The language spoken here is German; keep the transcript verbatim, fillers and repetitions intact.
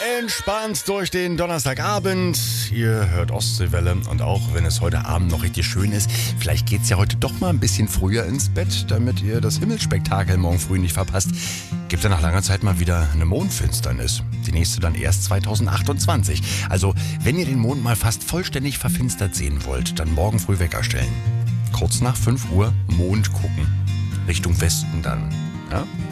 Entspannt durch den Donnerstagabend. Ihr hört Ostseewelle und auch wenn es heute Abend noch richtig schön ist, vielleicht geht's ja heute doch mal ein bisschen früher ins Bett, damit ihr das Himmelsspektakel morgen früh nicht verpasst. Gibt ja nach langer Zeit mal wieder eine Mondfinsternis. Die nächste dann erst zweitausendachtundzwanzig. Also, wenn ihr den Mond mal fast vollständig verfinstert sehen wollt, dann morgen früh Wecker stellen. Kurz nach fünf Uhr Mond gucken. Richtung Westen dann. Ja?